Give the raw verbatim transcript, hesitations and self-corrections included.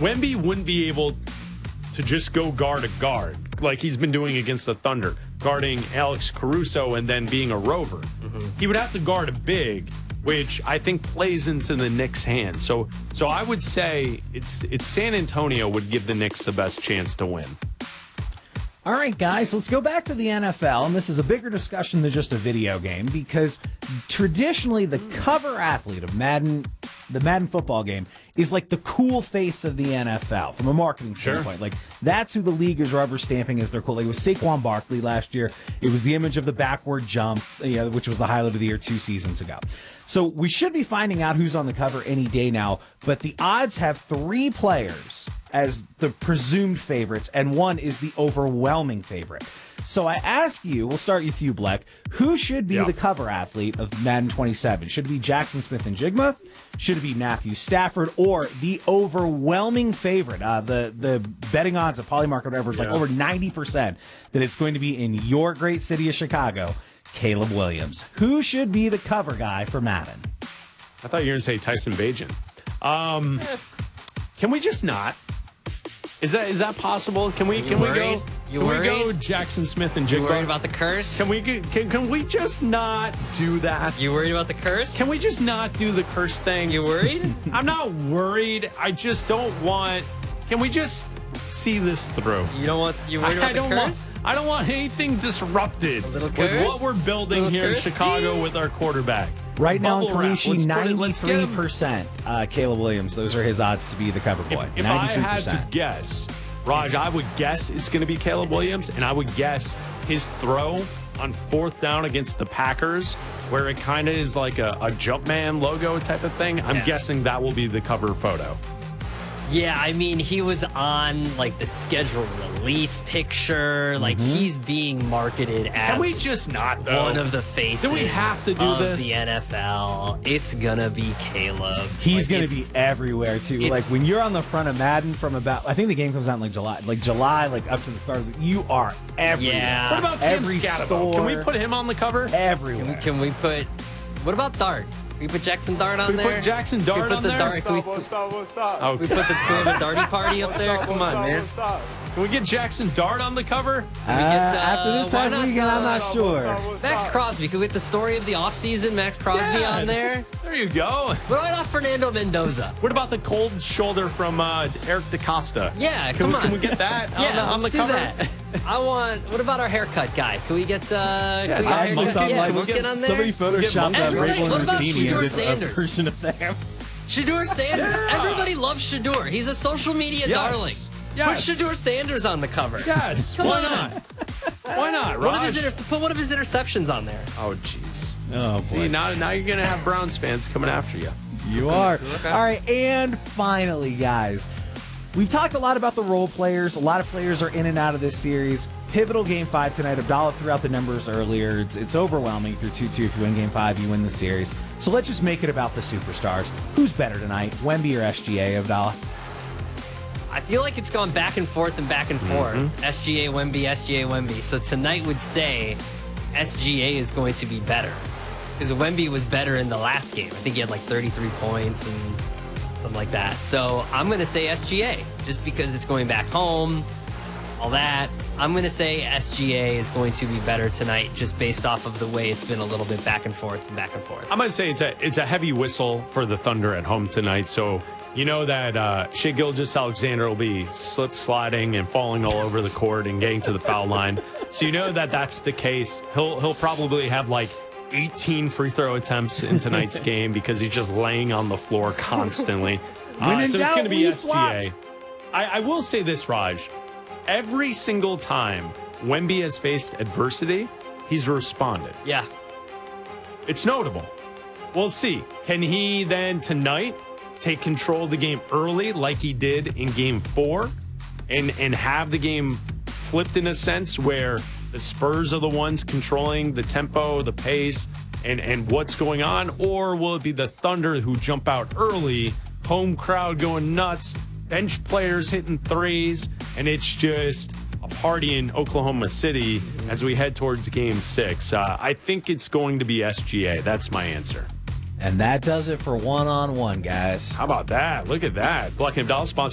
Wemby wouldn't be able to just go guard to guard like he's been doing against the Thunder, guarding Alex Caruso and then being a rover. Mm-hmm. He would have to guard a big, which I think plays into the Knicks' hand. So, so I would say it's it's San Antonio would give the Knicks the best chance to win. All right, guys, let's go back to the N F L, and this is a bigger discussion than just a video game because traditionally the cover athlete of Madden, the Madden football game, is like the cool face of the N F L from a marketing standpoint. Sure. Like, that's who the league is rubber stamping as their cool. Like, it was Saquon Barkley last year. It was the image of the backward jump, you know, which was the highlight of the year two seasons ago. So we should be finding out who's on the cover any day now, but the odds have three players as the presumed favorites, and one is the overwhelming favorite. So I ask you, we'll start with you, Bleck, who should be yeah. the cover athlete of Madden twenty-seven? Should it be Jackson Smith and Jigma? Should it be Matthew Stafford? Or the overwhelming favorite, uh, the, the betting odds of Polymarket, whatever, it's yeah. like over ninety percent that it's going to be in your great city of Chicago, Caleb Williams. Who should be the cover guy for Madden? I thought you were going to say Tyson Bagent. Um, can we just not? Is that is that possible? Can we can we go? You can worried? we go Jackson Smith and Jigba? You worried about the curse? Can we can can we just not do that? You worried about the curse? Can we just not do the curse thing? You worried? I'm not worried. I just don't want. Can we just see this through? You don't want. You worried about I the don't curse? Want, I don't want anything disrupted with what we're building here curse? in Chicago with our quarterback. Right now in Bubble wrap. Kalishi, Let's put it- let's get ninety-three him- percent uh, Caleb Williams. Those are his odds to be the cover boy. If, if I ninety-three had percent. to guess, Raj, I would guess it's going to be Caleb Williams, and I would guess his throw on fourth down against the Packers, where it kind of is like a, a Jumpman logo type of thing. I'm Yeah. guessing that will be the cover photo. Yeah, I mean, he was on like the schedule release picture. Like Mm-hmm. he's being marketed as Can we just not, though? one of the faces. Do we have to do of this? the N F L. It's gonna be Caleb. He's Like, going to be it's- everywhere, too. Like, it's- when you're on the front of Madden from about, I think the game comes out in, like, July. Like, July, like, up to the start of the, you are everywhere. Yeah. What about Cam Every Scatabo? store, Can we put him on the cover? everywhere. Can we put? What about Dart? Can we put Jackson Dart on Can we there? put Jackson Can we Dart put on the there? Dart? Can we, What's up, what's up? Okay. we put the can we have a Darty party up there? Come on, man. What's up? Can we get Jackson Dart on the cover? Uh, get, uh, after this why past not, weekend, I'm uh, not What's sure. up, what's Max up? Crosby. Can we get the story of the offseason? Max Crosby Yeah. on there. There you go. What about Fernando Mendoza? What about the cold shoulder from uh, Eric DaCosta? Yeah, Can come we, on. Can we get that Yeah, on the, on the let's do cover? that. I want. What about our haircut guy? Can we get? Uh, can we get I our actually haircut? saw Yeah, like can we get on there? somebody photoshopped that Everybody- Rachel what about Mancini Shedeur and did a Sanders? version of them. Shedeur Sanders. Yeah. Everybody loves Shedeur. He's a social media Yes. darling. Yes. Put Shedeur Sanders on the cover. Yes. Come Why on. not? Why not, One of Raj? his inter- put one of his interceptions on there. Oh, jeez. Oh, boy. See, now, now you're going to have Browns fans coming after you. You are. All right, and finally, guys, we've talked a lot about the role players. A lot of players are in and out of this series. Pivotal game five tonight. Abdallah threw out the numbers earlier. It's, it's overwhelming. If you're two two, if you win game five, you win the series. So let's just make it about the superstars. Who's better tonight, Wemby or S G A, Abdallah? I feel like it's gone back and forth and back and forth. Mm-hmm. S G A Wemby, S G A Wemby. So tonight would say S G A is going to be better. Because Wemby was better in the last game. I think he had like thirty-three points and something like that. So I'm going to say S G A just because it's going back home, all that. I'm going to say S G A is going to be better tonight just based off of the way it's been a little bit back and forth and back and forth. I'm going to say it's a it's a heavy whistle for the Thunder at home tonight. So you know that uh, Shai Gilgeous-Alexander will be slip sliding and falling all over the court and getting to the foul line. So you know that that's the case. He'll he'll probably have like eighteen free throw attempts in tonight's game because he's just laying on the floor constantly. When Uh, in so it's doubt, going to be we S G A. swap. I, I will say this, Raj. Every single time Wemby has faced adversity, he's responded. Yeah. It's notable. We'll see. Can he then tonight take control of the game early like he did in game four and, and have the game flipped in a sense where the Spurs are the ones controlling the tempo, the pace, and, and what's going on? Or will it be the Thunder who jump out early, home crowd going nuts, bench players hitting threes, and it's just a party in Oklahoma City as we head towards game six? Uh, I think it's going to be S G A. That's my answer. And that does it for one-on-one, guys. How about that? Look at that. Black and Abdallah sponsored